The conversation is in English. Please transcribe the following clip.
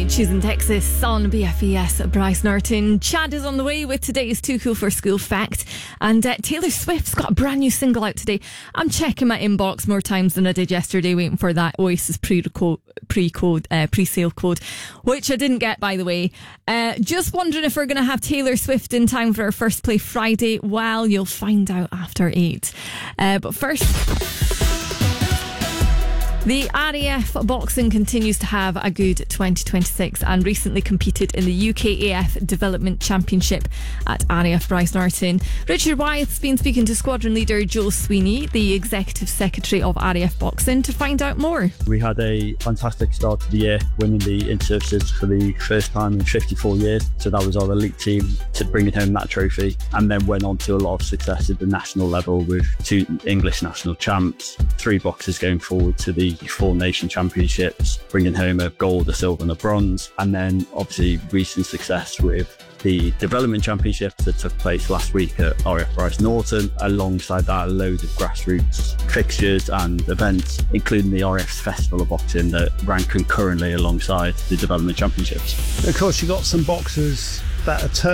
choosing Texas on BFES. Bryce Norton. Chad is on the way with today's Too Cool for School fact. And Taylor Swift's got a brand new single out today. I'm checking my inbox more times than I did yesterday, waiting for that Oasis pre-sale code, which I didn't get, by the way. Just wondering if we're going to have Taylor Swift in time for our First Play Friday. Well, you'll find out after 8. But first, the RAF boxing continues to have a good 2026 and recently competed in the UKAF Development Championship at RAF Bryce Norton. Richard Wyeth's been speaking to squadron leader Joe Sweeney, the Executive Secretary of RAF Boxing, to find out more. We had a fantastic start to the year, winning the inter-services for the first time in 54 years. So that was our elite team to bring home that trophy, and then went on to a lot of success at the national level with 2 English national champs, 3 boxers going forward to the 4 nation championships, bringing home a gold, a silver and a bronze, and then obviously recent success with the development championships that took place last week at RAF Bryce Norton. Alongside that, a load of grassroots fixtures and events, including the RAF's Festival of Boxing that ran concurrently alongside the development championships. Of course, you got some boxers that are